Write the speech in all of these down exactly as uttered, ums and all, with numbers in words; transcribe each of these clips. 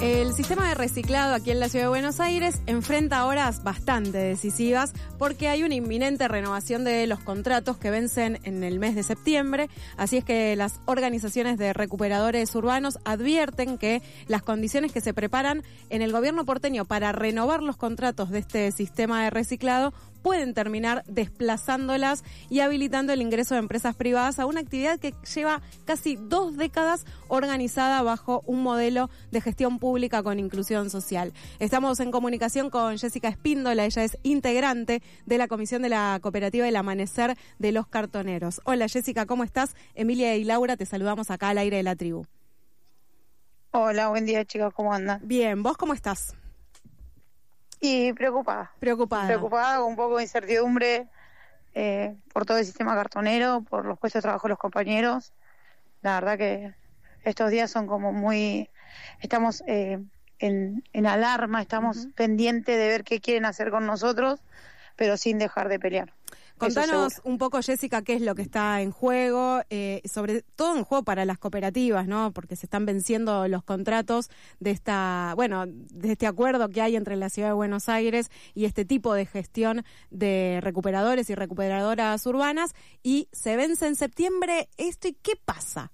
El sistema de reciclado aquí en la Ciudad de Buenos Aires enfrenta horas bastante decisivas porque hay una inminente renovación de los contratos que vencen en el mes de septiembre. Así es que las organizaciones de recuperadores urbanos advierten que las condiciones que se preparan en el gobierno porteño para renovar los contratos de este sistema de reciclado pueden terminar desplazándolas y habilitando el ingreso de empresas privadas a una actividad que lleva casi dos décadas organizada bajo un modelo de gestión pública con inclusión social. Estamos en comunicación con Jessica Espíndola, ella es integrante de la Comisión de la Cooperativa El Amanecer de los Cartoneros. Hola Jessica, ¿cómo estás? Emilia y Laura, te saludamos acá al aire de la tribu. Hola, buen día chicos, ¿cómo andan? Bien, ¿vos cómo estás? Y preocupada. Preocupada. Preocupada, con un poco de incertidumbre eh, por todo el sistema cartonero, por los puestos de trabajo de los compañeros. La verdad que estos días son como muy... Estamos eh, en, en alarma, estamos uh-huh. pendientes de ver qué quieren hacer con nosotros, pero sin dejar de pelear. Contanos un poco, Jessica, qué es lo que está en juego, eh, sobre todo en juego para las cooperativas, ¿no? Porque se están venciendo los contratos de esta, bueno, de este acuerdo que hay entre la Ciudad de Buenos Aires y este tipo de gestión de recuperadores y recuperadoras urbanas, y se vence en septiembre esto, ¿y qué pasa?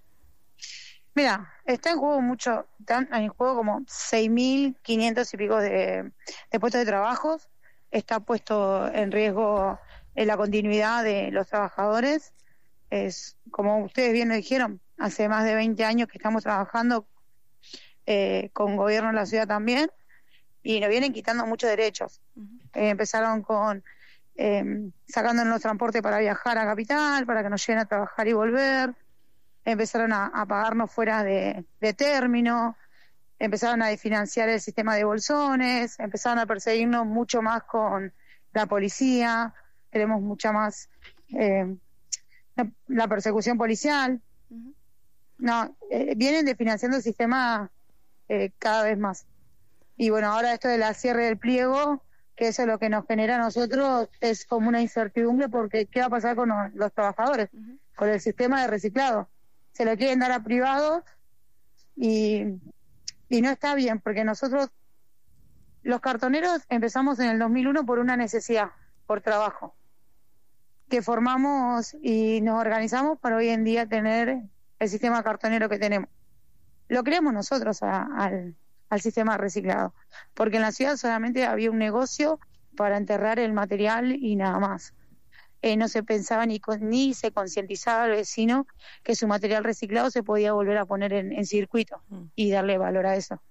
Mira, está en juego mucho, están en juego como seis mil quinientos y pico de, de puestos de trabajo, está puesto en riesgo en la continuidad de los trabajadores. Es como ustedes bien lo dijeron, hace más de veinte años que estamos trabajando eh, con gobierno de la ciudad también, y nos vienen quitando muchos derechos. Uh-huh. Eh, empezaron con eh, sacándonos los transportes para viajar a Capital, para que nos lleven a trabajar y volver. Empezaron a, a pagarnos fuera de, de término, empezaron a desfinanciar el sistema de bolsones, empezaron a perseguirnos mucho más con la policía. Queremos mucha más eh, la, la persecución policial. Uh-huh. No, eh, vienen desfinanciando el sistema eh, cada vez más. Y bueno, ahora esto de la cierre del pliego, que eso es lo que nos genera a nosotros, es como una incertidumbre porque ¿qué va a pasar con los, los trabajadores? Uh-huh. Con el sistema de reciclado. Se lo quieren dar a privados y, y no está bien, porque nosotros, los cartoneros, empezamos en el dos mil uno por una necesidad, por trabajo, que formamos y nos organizamos para hoy en día tener el sistema cartonero que tenemos. Lo creamos nosotros a, al, al sistema reciclado, porque en la ciudad solamente había un negocio para enterrar el material y nada más. Eh, no se pensaba ni, con, ni se concientizaba al vecino que su material reciclado se podía volver a poner en, en circuito mm. y darle valor a eso.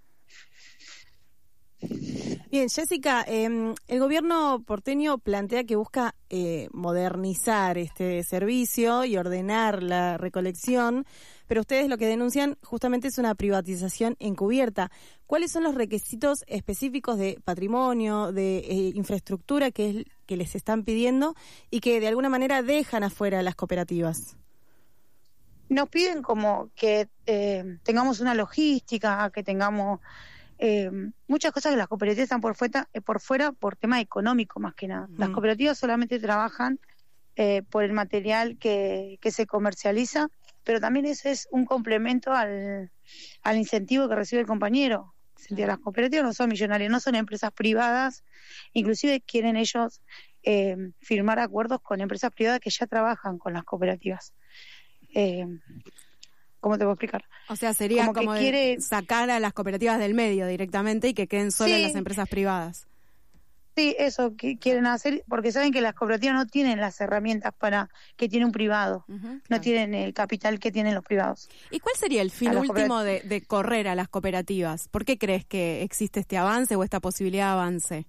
Bien, Jessica, eh, el gobierno porteño plantea que busca eh, modernizar este servicio y ordenar la recolección, pero ustedes lo que denuncian justamente es una privatización encubierta. ¿Cuáles son los requisitos específicos de patrimonio, de eh, infraestructura que, es, que les están pidiendo y que de alguna manera dejan afuera a las cooperativas? Nos piden como que eh, tengamos una logística, que tengamos... Eh, muchas cosas que las cooperativas están por fuera, eh, por fuera por tema económico más que nada. Uh-huh. Las cooperativas solamente trabajan eh, por el material que, que se comercializa, pero también eso es un complemento al, al incentivo que recibe el compañero. Uh-huh. Las cooperativas no son millonarias, no son empresas privadas, inclusive quieren ellos eh, firmar acuerdos con empresas privadas que ya trabajan con las cooperativas. Eh, ¿Cómo te puedo explicar? O sea, sería como, como quiere... sacar a las cooperativas del medio directamente y que queden solo sí. en las empresas privadas. Sí, eso que quieren hacer, porque saben que las cooperativas no tienen las herramientas para que tiene un privado, uh-huh, claro. no tienen el capital que tienen los privados. ¿Y cuál sería el fin último de, de correr a las cooperativas? ¿Por qué crees que existe este avance o esta posibilidad de avance?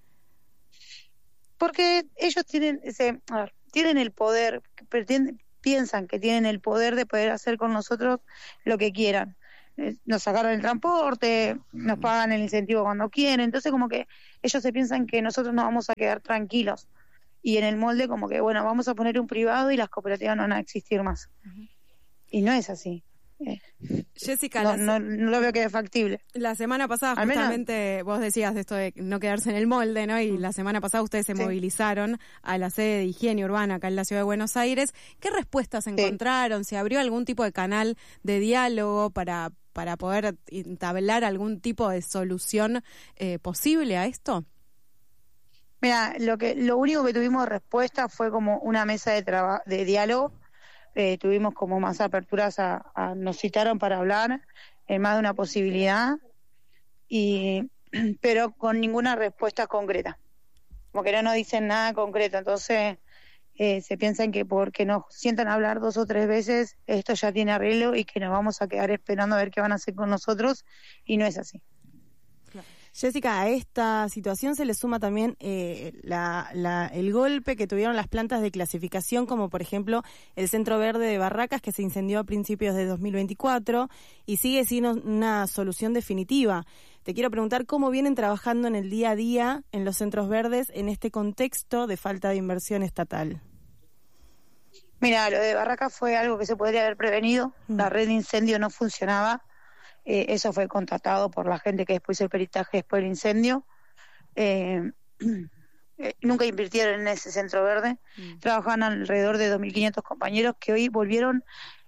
Porque ellos tienen ese, a ver, tienen el poder, pretenden... piensan que tienen el poder de poder hacer con nosotros lo que quieran. Nos sacaron el transporte, nos pagan el incentivo cuando quieren, entonces como que ellos se piensan que nosotros nos vamos a quedar tranquilos. Y en el molde como que, bueno, vamos a poner un privado y las cooperativas no van a existir más. Uh-huh. Y no es así. Eh, Jessica, no, la, no, no lo veo que es factible. La semana pasada Al justamente menos, vos decías de esto de no quedarse en el molde, ¿no? Y la semana pasada ustedes se sí. movilizaron a la sede de higiene urbana acá en la Ciudad de Buenos Aires. ¿Qué respuestas encontraron? Sí. ¿Se abrió algún tipo de canal de diálogo para para poder entablar algún tipo de solución eh, posible a esto? Mira, lo que lo único que tuvimos de respuesta fue como una mesa de traba- de diálogo. Eh, tuvimos como más aperturas a, a nos citaron para hablar en más de una posibilidad, y pero con ninguna respuesta concreta, como que no nos dicen nada concreto. Entonces eh, se piensan que porque nos sientan a hablar dos o tres veces esto ya tiene arreglo y que nos vamos a quedar esperando a ver qué van a hacer con nosotros, y no es así. Jessica, a esta situación se le suma también eh, la, la, el golpe que tuvieron las plantas de clasificación, como por ejemplo el Centro Verde de Barracas, que se incendió a principios de dos mil veinticuatro y sigue sin una solución definitiva. Te quiero preguntar cómo vienen trabajando en el día a día en los centros verdes en este contexto de falta de inversión estatal. Mira, lo de Barracas fue algo que se podría haber prevenido. Mm. La red de incendio no funcionaba. Eh, eso fue contratado por la gente que después hizo el peritaje después del incendio. Eh, eh, nunca invirtieron en ese centro verde. Mm. Trabajaban alrededor de dos mil quinientos compañeros que hoy volvieron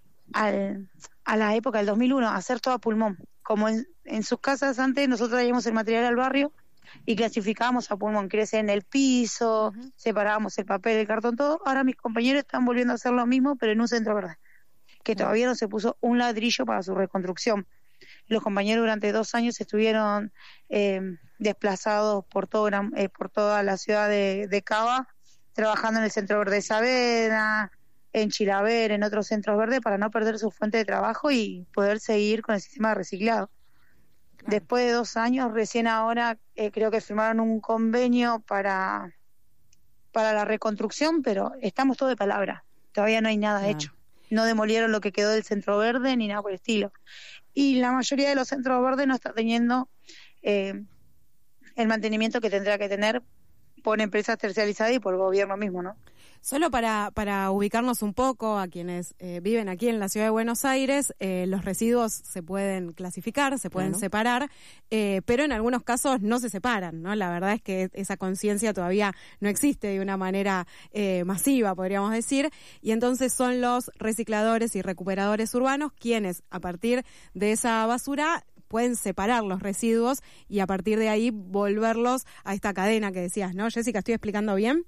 al, a la época del dos mil uno a hacer todo a pulmón. Como en, en sus casas antes nosotros traíamos el material al barrio y clasificábamos a pulmón, quiere decir en el piso, uh-huh. separábamos el papel, el cartón, todo. Ahora mis compañeros están volviendo a hacer lo mismo, pero en un centro verde, que uh-huh. todavía no se puso un ladrillo para su reconstrucción. Los compañeros durante dos años estuvieron eh, desplazados por, todo, eh, por toda la ciudad de, de Cava, trabajando en el Centro Verde de Saavedra, en Chilaver, en otros centros verdes, para no perder su fuente de trabajo y poder seguir con el sistema de reciclado. Claro. Después de dos años, recién ahora eh, creo que firmaron un convenio para, para la reconstrucción, pero estamos todo de palabra, todavía no hay nada claro. hecho. No demolieron lo que quedó del Centro Verde ni nada por el estilo. Y la mayoría de los centros verdes no está teniendo eh, el mantenimiento que tendrá que tener por empresas terciarizadas y por el gobierno mismo, ¿no? Solo para, para ubicarnos un poco a quienes eh, viven aquí en la ciudad de Buenos Aires, eh, los residuos se pueden clasificar, se pueden claro. separar, eh, pero en algunos casos no se separan, ¿no? La verdad es que esa conciencia todavía no existe de una manera eh, masiva, podríamos decir, y entonces son los recicladores y recuperadores urbanos quienes, a partir de esa basura, pueden separar los residuos y a partir de ahí volverlos a esta cadena que decías, ¿no? Jessica, ¿estoy explicando bien?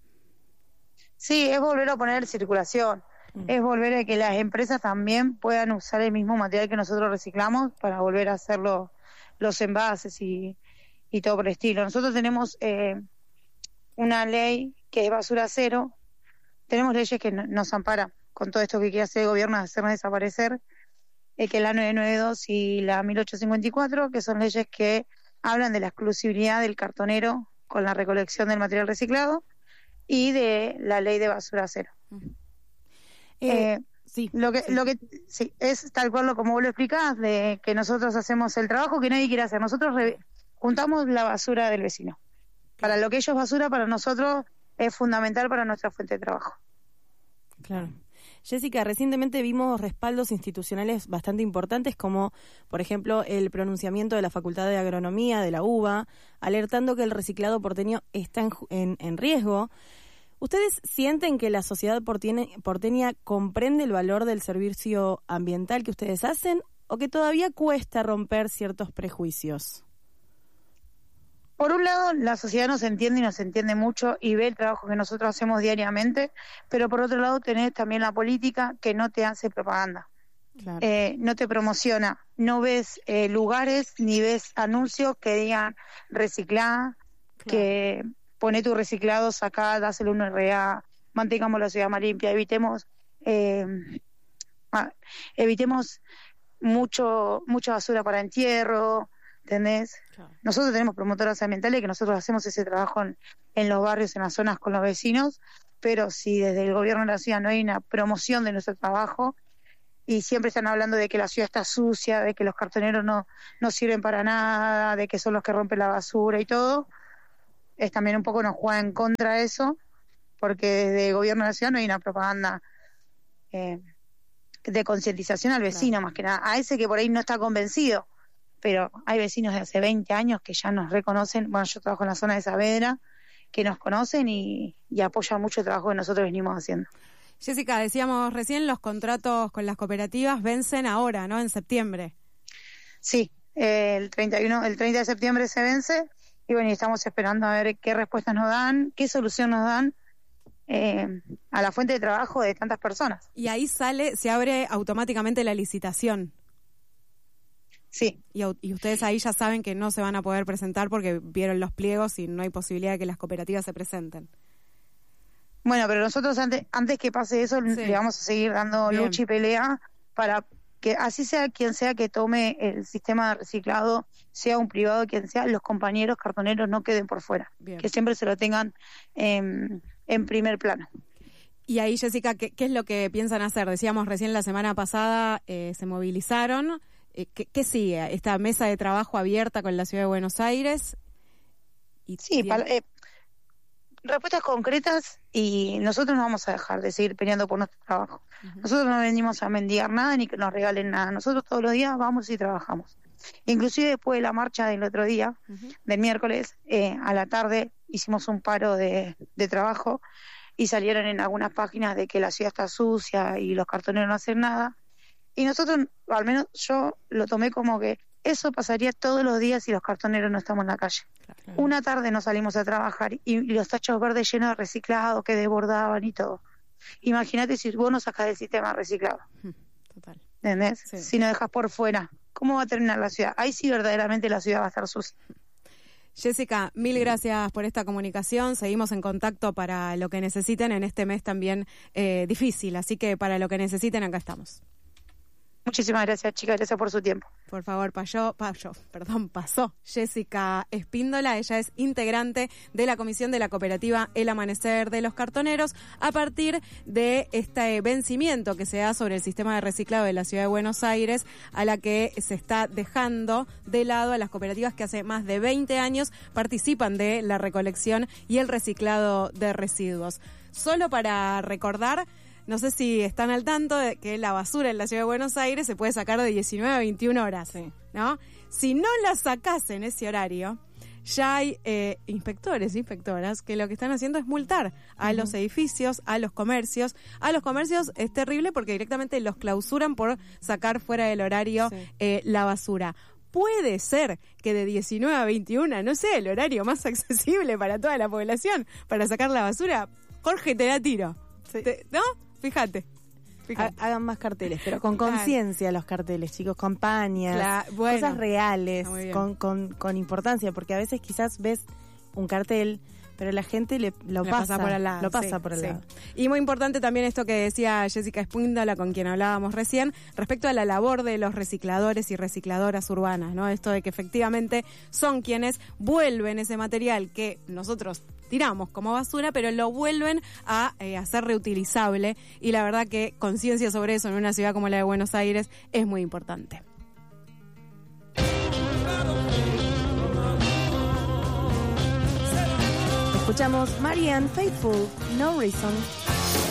Sí, es volver a poner en circulación, mm. es volver a que las empresas también puedan usar el mismo material que nosotros reciclamos para volver a hacer los, los envases y, y todo por el estilo. Nosotros tenemos eh, una ley que es basura cero, tenemos leyes que no, nos amparan con todo esto que quiere hacer el gobierno de hacernos desaparecer, eh, que es la nueve noventa y dos y la mil ochocientos cincuenta y cuatro, que son leyes que hablan de la exclusividad del cartonero con la recolección del material reciclado, y de la ley de basura cero. Eh, eh, sí, lo que, sí. lo que sí, es tal cual lo como vos lo explicás, de que nosotros hacemos el trabajo que nadie quiere hacer. Nosotros re, juntamos la basura del vecino. Para lo que ellos basura, para nosotros es fundamental para nuestra fuente de trabajo. Claro. Jessica, recientemente vimos respaldos institucionales bastante importantes, como por ejemplo el pronunciamiento de la Facultad de Agronomía de la UBA, alertando que el reciclado porteño está en, en, en riesgo. ¿Ustedes sienten que la sociedad porteña, porteña comprende el valor del servicio ambiental que ustedes hacen o que todavía cuesta romper ciertos prejuicios? Por un lado, la sociedad nos entiende y nos entiende mucho y ve el trabajo que nosotros hacemos diariamente, pero por otro lado tenés también la política que no te hace propaganda, claro. eh, no te promociona, no ves eh, lugares ni ves anuncios que digan reciclá, claro. que pone tu reciclado, sacá, dáselo un R A, mantengamos la ciudad más limpia, evitemos eh, evitemos mucho mucha basura para entierro, ¿entendés? Claro. Nosotros tenemos promotoras ambientales que nosotros hacemos ese trabajo en, en los barrios, en las zonas con los vecinos, pero si desde el gobierno de la ciudad no hay una promoción de nuestro trabajo y siempre están hablando de que la ciudad está sucia, de que los cartoneros no, no sirven para nada, de que son los que rompen la basura y todo, es también un poco nos juega en contra de eso, porque desde el gobierno de la ciudad no hay una propaganda eh, de concientización al vecino, claro. más que nada, a ese que por ahí no está convencido. Pero hay vecinos de hace veinte años que ya nos reconocen, bueno, yo trabajo en la zona de Saavedra, que nos conocen y, y apoyan mucho el trabajo que nosotros venimos haciendo. Jessica, decíamos recién, los contratos con las cooperativas vencen ahora, ¿no? En septiembre. Sí, eh, el treinta y uno, el treinta de septiembre se vence y bueno, y estamos esperando a ver qué respuestas nos dan, qué solución nos dan eh, a la fuente de trabajo de tantas personas. Y ahí sale, se abre automáticamente la licitación. Sí. Y, y ustedes ahí ya saben que no se van a poder presentar porque vieron los pliegos y no hay posibilidad de que las cooperativas se presenten. Bueno, pero nosotros antes, antes que pase eso, sí, le vamos a seguir dando Bien. lucha y pelea para que así sea quien sea que tome el sistema de reciclado, sea un privado, quien sea, los compañeros cartoneros no queden por fuera. Bien. Que siempre se lo tengan eh, en primer plano. Y ahí, Jessica, ¿qué, ¿qué es lo que piensan hacer? Decíamos recién la semana pasada, eh, se movilizaron. ¿Qué, ¿Qué sigue? ¿Esta mesa de trabajo abierta con la Ciudad de Buenos Aires? Y sí, para, eh, respuestas concretas y nosotros no vamos a dejar de seguir peleando por nuestro trabajo. Uh-huh. Nosotros no venimos a mendigar nada ni que nos regalen nada. Nosotros todos los días vamos y trabajamos. Inclusive después de la marcha del otro día, uh-huh. del miércoles, eh, a la tarde hicimos un paro de, de trabajo y salieron en algunas páginas de que la ciudad está sucia y los cartoneros no hacen nada. Y nosotros, al menos yo lo tomé como que eso pasaría todos los días si los cartoneros no estamos en la calle. Claro. Una tarde nos salimos a trabajar y, y los tachos verdes llenos de reciclado que desbordaban y todo. Imagínate si vos no sacás del sistema reciclado. Total. ¿Entendés? Sí. Si no dejas por fuera, ¿cómo va a terminar la ciudad? Ahí sí verdaderamente la ciudad va a estar sucia. Jessica, mil gracias por esta comunicación. Seguimos en contacto para lo que necesiten en este mes también eh, difícil. Así que para lo que necesiten, acá estamos. Muchísimas gracias, chicas, gracias por su tiempo. Por favor, pasó, pasó, perdón, pasó Jessica Espíndola, ella es integrante de la comisión de la cooperativa El Amanecer de los Cartoneros, a partir de este vencimiento que se da sobre el sistema de reciclado de la Ciudad de Buenos Aires, a la que se está dejando de lado a las cooperativas que hace más de veinte años participan de la recolección y el reciclado de residuos. Solo para recordar, no sé si están al tanto de que la basura en la Ciudad de Buenos Aires se puede sacar de diecinueve a veintiuna horas, sí. ¿no? Si no la sacás en ese horario, ya hay eh, inspectores, inspectoras, que lo que están haciendo es multar a uh-huh. los edificios, a los comercios. A los comercios es terrible porque directamente los clausuran por sacar fuera del horario sí. eh, la basura. Puede ser que de diecinueve a veintiuna no sea el horario más accesible para toda la población para sacar la basura. Jorge, te la tiro. Sí. Te, ¿No? Fíjate. Fíjate. Hagan más carteles, pero con conciencia los carteles, chicos, campañas, la, bueno, cosas reales, con, con, con importancia, porque a veces quizás ves un cartel, pero la gente le, lo, le pasa, pasa por al lado. Lo pasa sí, por el sí. lado. Y muy importante también esto que decía Jessica Espíndola, con quien hablábamos recién, respecto a la labor de los recicladores y recicladoras urbanas, ¿no? Esto de que efectivamente son quienes vuelven ese material que nosotros tiramos como basura, pero lo vuelven a eh, hacer reutilizable, y la verdad que conciencia sobre eso en una ciudad como la de Buenos Aires es muy importante. Escuchamos Marianne Faithfull, No Reason.